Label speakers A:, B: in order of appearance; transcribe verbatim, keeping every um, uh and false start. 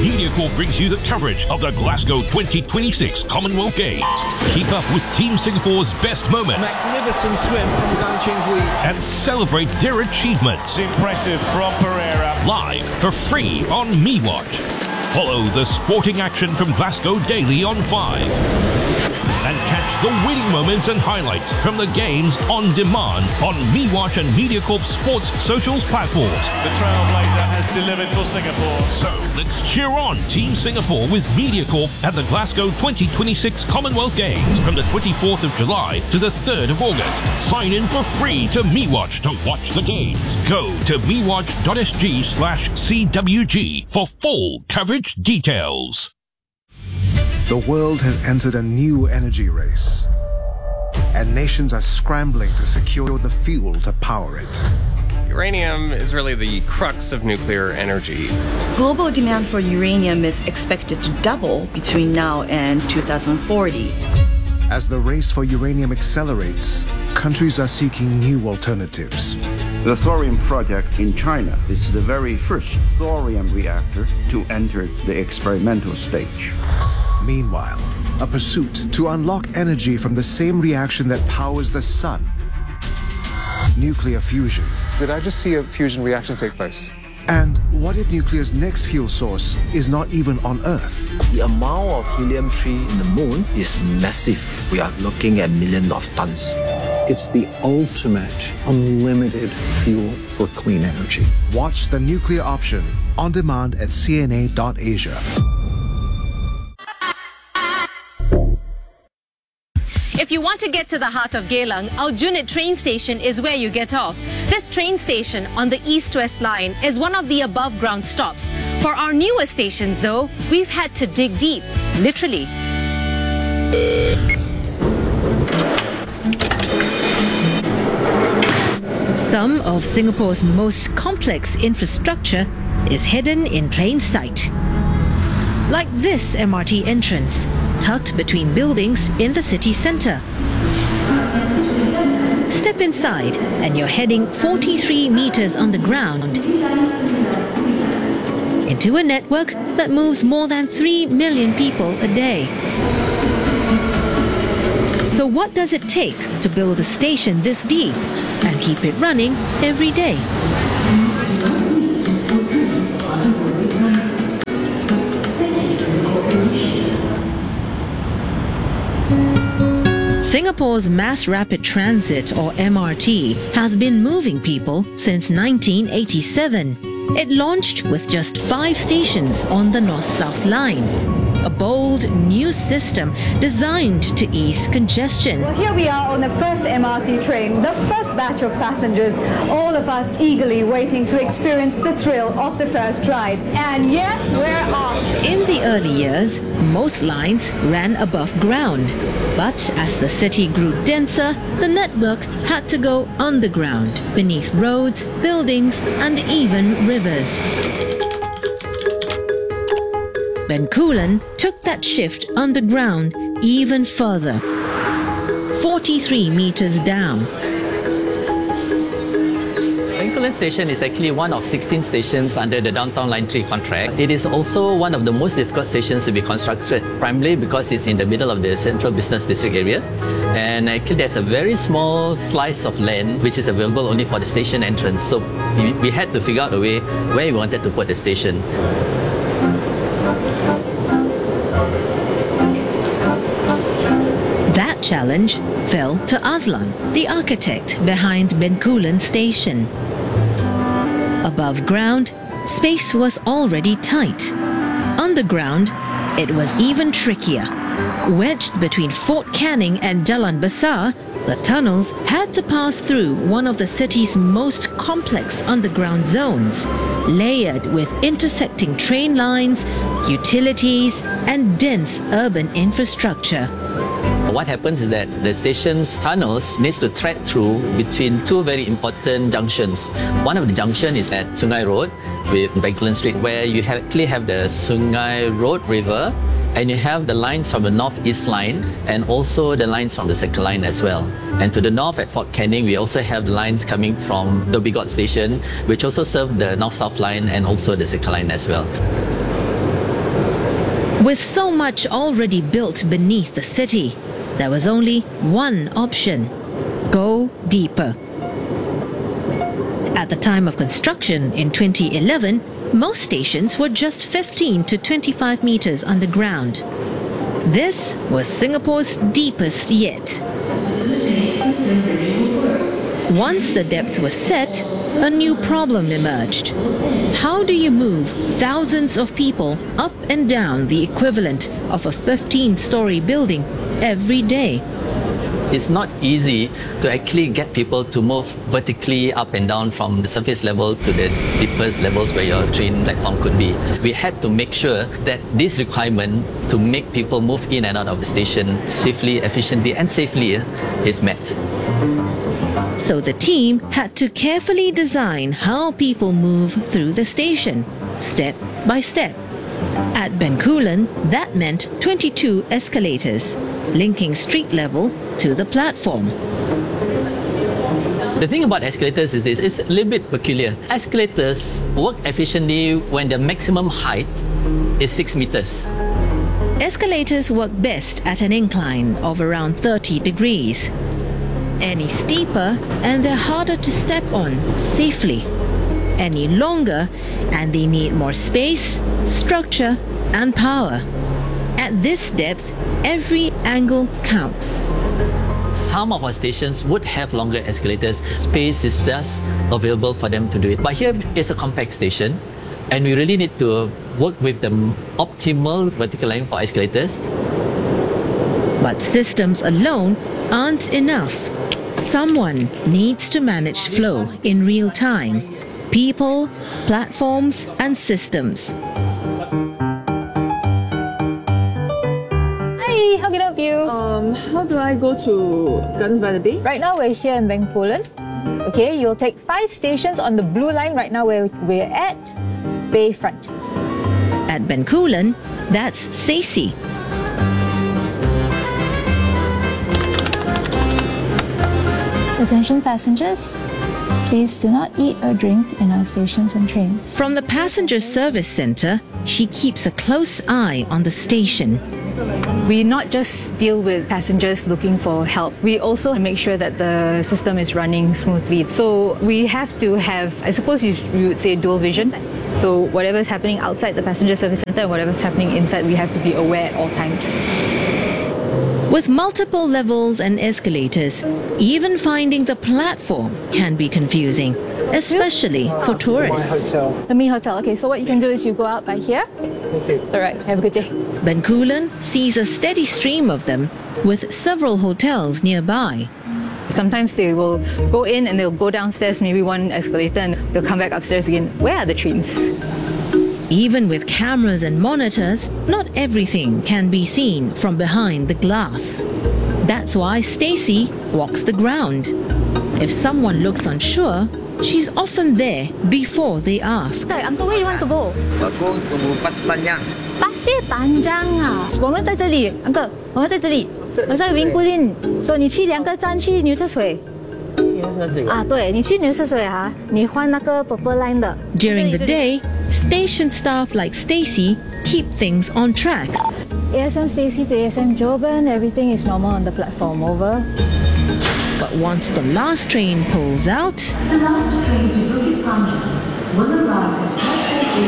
A: MediaCorp brings you the coverage of the Glasgow twenty twenty-six Commonwealth Games. Keep up with Team Singapore's best moments.
B: Magnificent swim from Gan Ching-Hui.
A: And celebrate their achievements.
C: Impressive from Pereira.
A: Live for free on MeWatch. Follow the sporting action from Glasgow daily on five. And catch the winning moments and highlights from the games on demand on MeWatch and MediaCorp Sports socials platforms.
C: The trailblazer has delivered for Singapore.
A: So let's cheer on Team Singapore with MediaCorp at the Glasgow twenty twenty-six Commonwealth Games from the twenty-fourth of July to the third of August. Sign in for free to MeWatch to watch the games. Go to mewatch.sg slash CWG for full coverage details.
D: The world has entered a new energy race, and nations are scrambling to secure the fuel to power it.
E: Uranium is really the crux of nuclear energy.
F: Global demand for uranium is expected to double between now and two thousand forty.
D: As the race for uranium accelerates, countries are seeking new alternatives.
G: The thorium project in China is the very first thorium reactor to enter the experimental stage.
D: Meanwhile, a pursuit to unlock energy from the same reaction that powers the sun. Nuclear fusion.
H: Did I just see a fusion reaction take place?
D: And what if nuclear's next fuel source is not even on Earth?
I: The amount of helium three in the moon is massive. We are looking at millions of tons.
J: It's the ultimate unlimited fuel for clean energy.
D: Watch The Nuclear Option on demand at C N A dot asia.
K: If you want to get to the heart of Geylang, Aljunied train station is where you get off. This train station on the east-west line is one of the above-ground stops. For our newer stations, though, we've had to dig deep, literally.
L: Some of Singapore's most complex infrastructure is hidden in plain sight. Like this M R T entrance, tucked between buildings in the city centre. Step inside and you're heading forty-three metres underground into a network that moves more than three million people a day. So what does it take to build a station this deep and keep it running every day? Singapore's Mass Rapid Transit, or M R T, has been moving people since nineteen eighty-seven. It launched with just five stations on the North-South Line. A bold new system designed to ease congestion.
M: Well, here we are on the first M R T train, the first batch of passengers, all of us eagerly waiting to experience the thrill of the first ride. And yes, we're off.
L: In the early years, most lines ran above ground. But as the city grew denser, the network had to go underground, beneath roads, buildings, and even rivers. Bencoolen took that shift underground even further, forty-three metres down.
N: Bencoolen Station is actually one of sixteen stations under the Downtown Line three contract. It is also one of the most difficult stations to be constructed, primarily because it's in the middle of the central business district area. And actually there's a very small slice of land which is available only for the station entrance. So we, we had to figure out a way where we wanted to put the station.
L: That challenge fell to Azlan, the architect behind Bencoolen Station. Above ground, space was already tight. Underground, it was even trickier. Wedged between Fort Canning and Jalan Besar, the tunnels had to pass through one of the city's most complex underground zones, layered with intersecting train lines, utilities, and dense urban infrastructure.
N: What happens is that the station's tunnels needs to thread through between two very important junctions. One of the junction is at Sungai Road with Bencoolen Street, where you actually have the Sungai Road River, and you have the lines from the North-East Line and also the lines from the Circle Line as well. And to the north at Fort Canning, we also have the lines coming from Dhoby Ghaut Station, which also serve the North-South Line and also the Circle Line as well.
L: With so much already built beneath the city, there was only one option: go deeper. At the time of construction in twenty eleven, most stations were just fifteen to twenty-five meters underground. This was Singapore's deepest yet. Once the depth was set, a new problem emerged. How do you move thousands of people up and down the equivalent of a fifteen-story building every day?
N: It's not easy to actually get people to move vertically up and down from the surface level to the deepest levels where your train platform could be. We had to make sure that this requirement to make people move in and out of the station swiftly, efficiently and safely is met.
L: So the team had to carefully design how people move through the station, step by step. At Bencoolen, that meant twenty-two escalators, linking street level to the platform.
N: The thing about escalators is this, it's a little bit peculiar. Escalators work efficiently when the maximum height is six meters.
L: Escalators work best at an incline of around thirty degrees. Any steeper and they're harder to step on safely. Any longer and they need more space, structure and power. At this depth, every angle counts.
N: Some of our stations would have longer escalators. Space is just available for them to do it. But here is a compact station and we really need to work with the optimal vertical line for escalators.
L: But systems alone aren't enough. Someone needs to manage flow in real time. People, platforms and systems.
O: Hi, how can I help you?
P: Um, how do I go to Gardens by the Bay?
O: Right now we're here in Bencoolen. Okay, you'll take five stations on the blue line right now where we're at Bayfront.
L: At Bencoolen, that's Stacey.
Q: Attention passengers, please do not eat or drink in our stations and trains.
L: From the passenger service centre, she keeps a close eye on the station.
O: We not just deal with passengers looking for help, we also make sure that the system is running smoothly. So we have to have, I suppose you, you would say, dual vision. So whatever's happening outside the passenger service centre and whatever's happening inside, we have to be aware at all times.
L: With multiple levels and escalators, even finding the platform can be confusing, especially for tourists.
O: The Me Hotel. Okay, so what you can do is you go out by here. Okay. All right, have a good day.
L: Bencoolen sees a steady stream of them with several hotels nearby.
O: Sometimes they will go in and they'll go downstairs, maybe one escalator, and they'll come back upstairs again. Where are the trains?
L: Even with cameras and monitors, not everything can be seen from behind the glass. That's why Stacey walks the ground. If someone looks unsure, she's often there before they ask.
O: Hey, Uncle, where you want to go?
I: We're going to Pasir Panjang.
O: Pasir Panjang 啊，我们在这里 ，Uncle， 我们在这里，我在Bencoolen，所以你去两个站去牛车水。啊，对，你去牛车水啊，你换那个 Purple Line 的。
L: During the day, station staff like Stacey keep things on track.
Q: A S M Stacey to A S M Joburg, everything is normal on the platform, over.
L: But once the last train pulls out,
Q: the last train to Bukit Panjang will arrive at